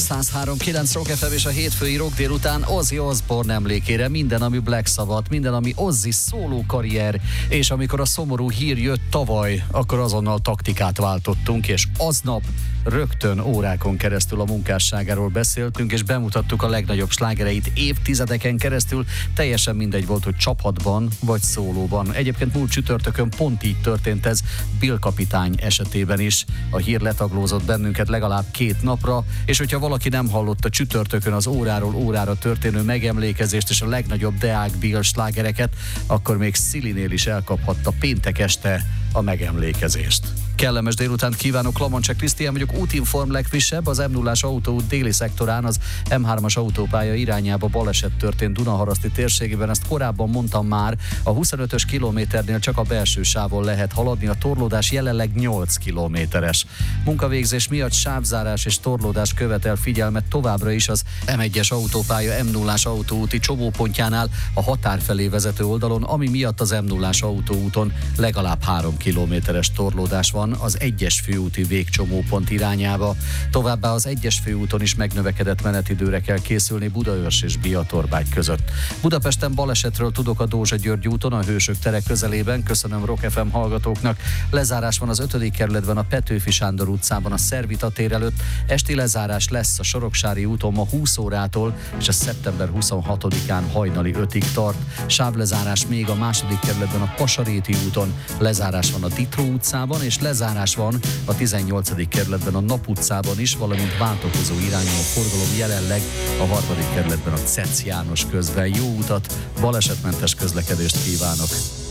103.9 Rock FM és a hétfői rock délután Ozzy Osbourne emlékére minden, ami Black Sabbath, minden, ami Ozzy szóló karrier, és amikor a szomorú hír jött tavaly, akkor azonnal taktikát váltottunk, és aznap rögtön órákon keresztül a munkásságáról beszéltünk, és bemutattuk a legnagyobb slágereit évtizedeken keresztül, teljesen mindegy volt, hogy csapatban vagy szólóban. Egyébként múlt csütörtökön pont így történt ez Bill kapitány esetében is. A hír letaglózott bennünket legalább 2 napra, és hogyha valaki nem hallotta csütörtökön az óráról órára történő megemlékezést és a legnagyobb Deák Bill slágereket, akkor még Szilinél is elkaphatta péntek este a megemlékezést. Kellemes délutánt kívánok, Lamancsek Krisztián vagyok, útinform legfrissebb, az M0-ás autóút déli szektorán az M3-as autópálya irányába baleset történt Dunaharaszti térségében, ezt korábban mondtam már, a 25-ös kilométernél csak a belső sávon lehet haladni, a torlódás jelenleg 8 kilométeres. Munkavégzés miatt sávzárás és torlódás követel figyelmet továbbra is az M1-es autópálya M0-ás autóúti csomópontjánál a határ felé vezető oldalon, ami miatt az M0-ás autóúton legalább 3 kilométeres torlódás van az 1-es főúti végcsomópont irányába. Továbbá az 1-es főúton is megnövekedett menetidőre kell készülni Budaörs és Biatorbágy között. Budapesten balesetről tudok a Dózsa-György úton, a Hősök tere közelében, köszönöm Rock FM hallgatóknak. Lezárás van az 5. kerületben, a Petőfi Sándor utcában, a Szervita tér előtt. Esti lezárás lesz a Soroksári úton ma 20 órától, és a szeptember 26-án hajnali 5-ig tart. Sávlezárás még a 2. kerületben, a Pasaréti úton. Lezárás van a Ditró utcában, és lezárás van a 18. kerületben, a Nap utcában is, valamint váltakozó irányú a forgalom jelenleg a 3. kerületben, a Cec János közben. Jó utat, balesetmentes közlekedést kívánok!